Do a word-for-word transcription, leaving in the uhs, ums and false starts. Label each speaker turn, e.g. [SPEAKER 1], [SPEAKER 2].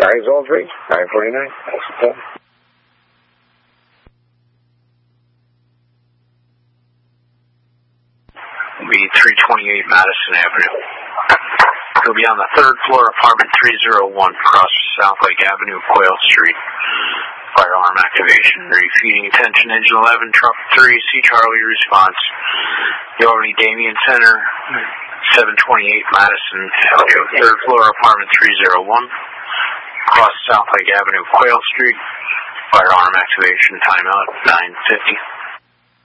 [SPEAKER 1] Guys, all three. nine forty-nine.
[SPEAKER 2] Will be three twenty-eight Madison Avenue. He'll be on the third floor, apartment three oh one, across South Lake Avenue, Quail Street. Fire alarm activation. Refeeding attention, engine eleven, truck three, C Charlie response. The Albany Damien Center, seven twenty-eight Madison Avenue, third floor, apartment three oh one, across South Lake Avenue, Quail Street. Fire alarm activation, timeout, nine fifty.